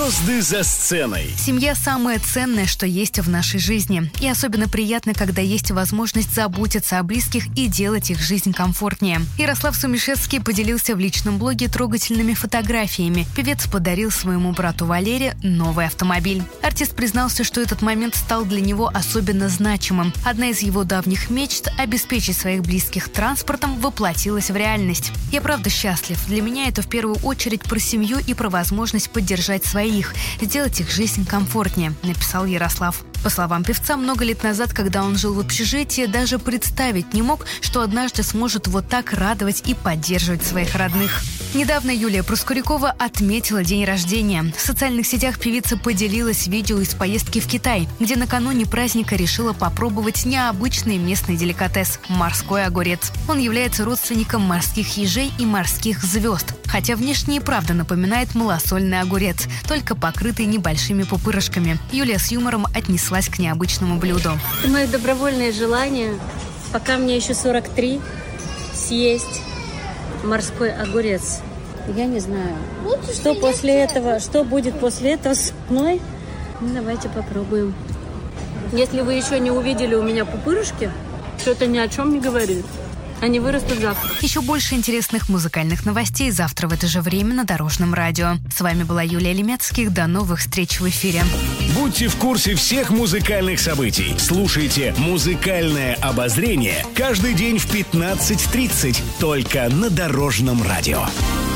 Звезды за сценой. Семья – самое ценное, что есть в нашей жизни. И особенно приятно, когда есть возможность заботиться о близких и делать их жизнь комфортнее. Ярослав Сумишевский поделился в личном блоге трогательными фотографиями. Певец подарил своему брату Валере новый автомобиль. Артист признался, что этот момент стал для него особенно значимым. Одна из его давних мечт – обеспечить своих близких транспортом – воплотилась в реальность. «Я правда счастлив. Для меня это в первую очередь про семью и про возможность поддержать своих, сделать их жизнь комфортнее», – написал Ярослав. По словам певца, много лет назад, когда он жил в общежитии, даже представить не мог, что однажды сможет вот так радовать и поддерживать своих родных. Недавно Юлия Проскурякова отметила день рождения. В социальных сетях певица поделилась видео из поездки в Китай, где накануне праздника решила попробовать необычный местный деликатес – морской огурец. Он является родственником морских ежей и морских звезд, хотя внешне и правда напоминает малосольный огурец, только покрытый небольшими пупырышками. Юлия с юмором отнеслась к необычному блюду. Это мое добровольное желание, пока мне еще 43, съесть морской огурец. Я не знаю, что после этого, что будет после этого с мной. Давайте попробуем. Если вы еще не увидели у меня пупырышки, то это ни о чем не говорит. Они вырастут завтра. Еще больше интересных музыкальных новостей завтра в это же время на Дорожном радио. С вами была Юлия Лемецких. До новых встреч в эфире. Будьте в курсе всех музыкальных событий. Слушайте «Музыкальное обозрение» каждый день в 15:30 только на Дорожном радио.